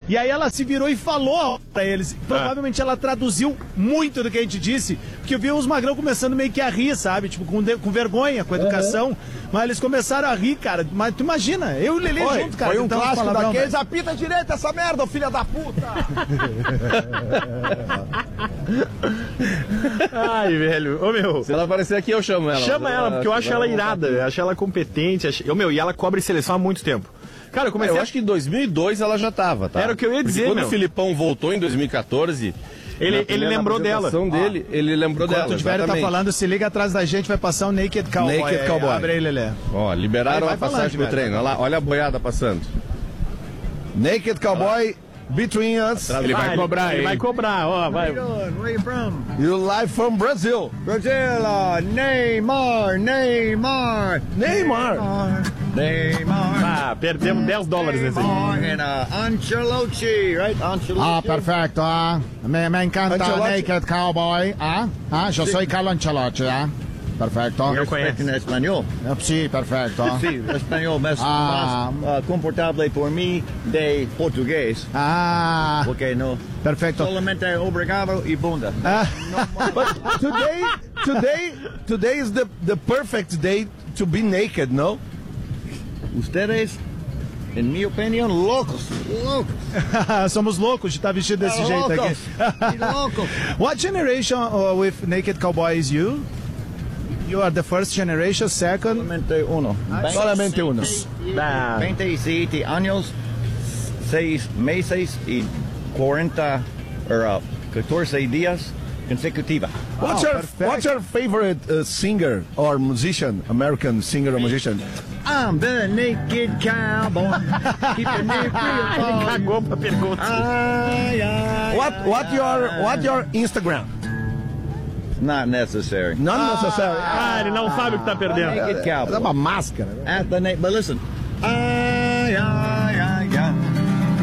E aí ela se virou e falou pra eles. Provavelmente ela traduziu muito do que a gente disse, porque eu vi os magrão começando meio que a rir, sabe? Tipo, com vergonha, com educação. Mas eles começaram a rir, cara. Mas tu imagina, eu e o Lelê junto, cara. Foi um clássico daqueles, velho. apita direita essa merda, filha da puta! Ai, velho. Ô, meu. Se ela aparecer aqui, eu chamo ela. Chama ela, porque eu acho ela irada. Eu acho ela competente. E ela cobre seleção há muito tempo. Cara, eu comecei Eu acho que em 2002 ela já tava, tá? Era o que eu ia dizer, quando meu. o Filipão voltou em 2014... Ele lembrou dela. Dele, ele lembrou dela. Enquanto o Tiverio tá falando, se liga atrás da gente, vai passar o Naked Cowboy. Naked Cowboy. Abre aí, Lelê. Ó, liberaram Vai a passagem falando, pro treino. Olha lá, olha a boiada passando. Naked Cowboy, between us. Ele vai cobrar, ele vai cobrar, ó, vai. Where you from? You live from Brazil. Brazil, Neymar, Neymar, Neymar. Neymar. Ah, perdemos $10 nesse aí. And Ancelotti, right? Ancelotti. Perfecto. Me encanta Ancelotti. Naked Cowboy. Yo soy Carlo Ancelotti. Perfecto. Eu conheço. En español. Sí, perfecto. Sí, español más Ah. confortable por mí de portugués. Porque no. Perfecto. Solamente obrigado y bunda. But today is the perfect day to be naked, no? Ustedes, en mi opinión, locos. Somos loucos de estar vestido desse jeito aqui. Locos. What generation with Naked Cowboy is you? You are the first generation, second? Solamente uno. Solamente uno. 27 años, 6 meses y 14 días consecutivos. What's your favorite singer or musician, American singer or musician? I'm the naked cowboy. Keep the naked Ele cagou pra pergunta. What your Instagram? Not necessary. Not necessary. Ele não sabe o que tá perdendo. Naked É cowboy. uma máscara. At the but listen.